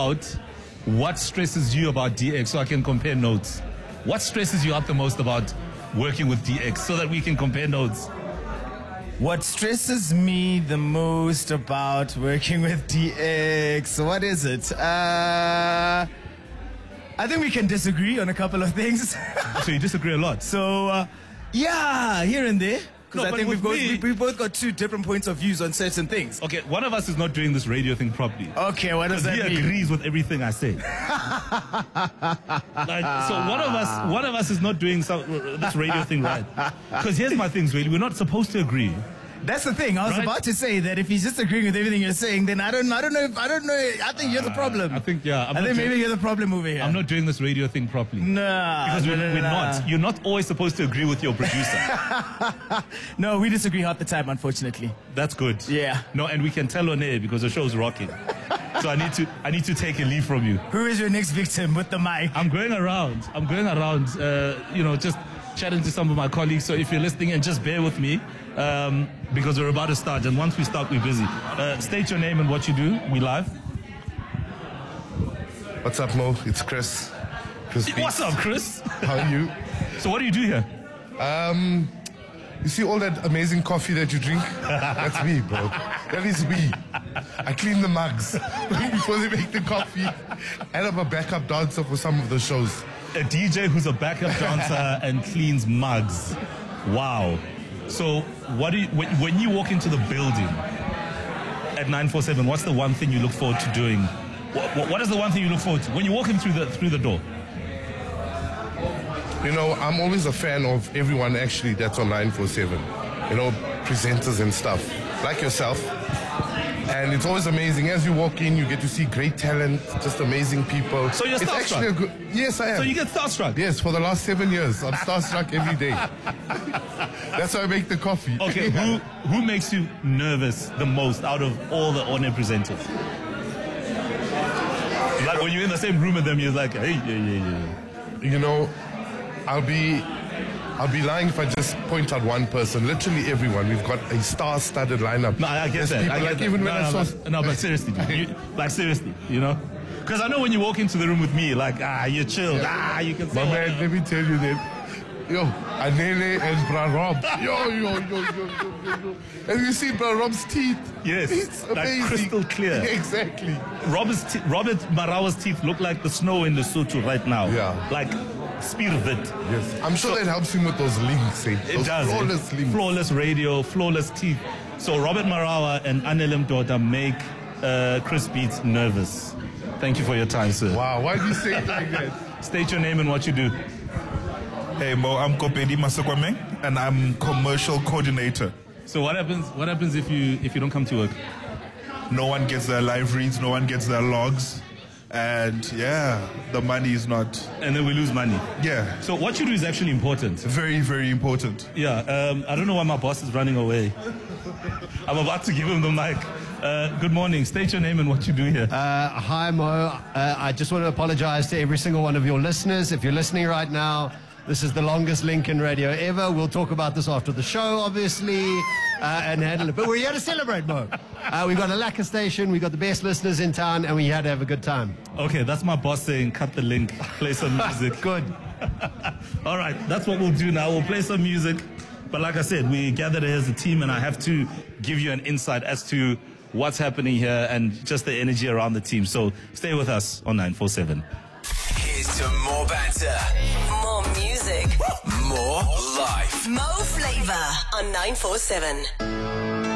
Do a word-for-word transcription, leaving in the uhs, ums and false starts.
out what stresses you about D X so I can compare notes. What stresses you out the most about working with D X so that we can compare notes? What stresses me the most about working with D X? What is it? Uh, I think we can disagree on a couple of things. So you disagree a lot? So, uh, yeah, here and there. Because No, I but think we've both, with me- we, we both got two different points of views on certain things. Okay, one of us is not doing this radio thing properly. Okay, what does that He mean? agrees with everything I say. Like, so one of us, one of us is not doing some, this radio thing right. Because here's my things, really. We're not supposed to agree. That's the thing. I was Right? about to say that if he's just agreeing with everything you're saying, then I don't, I don't know. If, I don't know. I think you're the problem. I think, yeah. I'm I not think doing- maybe you're the problem over here. I'm not doing this radio thing properly. Nah, Because no, we're, no, no, we're no. not. You're not always supposed to agree with your producer. No, we disagree half the time, unfortunately. That's good. Yeah. No, and we can tell on air because the show's rocking. So I need to, I need to take a leave from you. Who is your next victim with the mic? I'm going around. I'm going around. Uh, you know, just chatting to some of my colleagues. So if you're listening, and just bear with me, um, because we're about to start. And once we start, we're busy. Uh, state your name and what you do. We live. What's up, Mo? It's Chris. Chris Beats. What's up, Chris? How are you? So what do you do here? Um, you see all that amazing coffee that you drink? That's me, bro. That is me. I clean the mugs before they make the coffee. And I'm a backup dancer for some of the shows. A D J who's a backup dancer and cleans mugs. Wow. So what do you, when, when you walk into the building at nine four seven, what's the one thing you look forward to doing? What, what is the one thing you look forward to when you walk in through the through the door? You know, I'm always a fan of everyone actually that's on nine four seven. You know, presenters and stuff, like yourself. And it's always amazing. As you walk in, you get to see great talent, just amazing people. So you're it's starstruck? actually a good, yes, I am. So you get starstruck? Yes, for the last seven years. I'm starstruck every day. That's how I make the coffee. Okay, who who makes you nervous the most out of all the on-air presenters? Like when you're in the same room with them, you're like, hey, yeah, yeah, yeah. You know, I'll be I'll be lying if I just point out one person. Literally everyone. We've got a star-studded lineup. No, I I get There's that. people I get like that. even no, when no, I saw but, no, but seriously, dude, you, like seriously, you know? Because I know when you walk into the room with me, like, ah, you're chilled, ah, you can say my whatever. man, let me tell you that. Yo, Anele and Bra Rob. Yo, yo, yo, yo, yo, yo, yo. And you see Bra Rob's teeth. Yes, It's like amazing. crystal clear. Exactly. Robert's te- Robert Marawa's teeth look like the snow in Lesotho right now. Yeah. Like spierwit. Yes. I'm sure that helps him with those links. Eh? It Those does. flawless eh? links. Flawless radio, flawless teeth. So Robert Marawa and Anelem Daughter make uh, Chris Beats nervous. Thank you for your time, sir. Wow, why do you say it like that? State your name and what you do. Hey Mo, I'm Kopedi Masakwame and I'm commercial coordinator. So what happens? What happens if you if you don't come to work? No one gets their live reads, no one gets their logs, and yeah, the money is not. And then we lose money. Yeah, So what you do is actually important. very very important. Yeah. Um, I don't know why my boss is running away. I'm about to give him the mic. Uh, good morning. State your name and what you do here. Uh, hi, Mo. Uh, I just want to apologize to every single one of your listeners. If you're listening right now, this is the longest link in radio ever. We'll talk about this after the show, obviously, uh, and handle it. But we're here to celebrate, Mo. Uh, we've got a lacquer station, we've got the best listeners in town, and we had to have a good time. Okay, that's my boss saying cut the link, play some music. Good. All right, that's what we'll do now. We'll play some music. But like I said, we gathered here as a team, and I have to give you an insight as to what's happening here and just the energy around the team. So stay with us on nine four seven. Here's to more banter, More music. more life. Mo Flavor on nine four seven.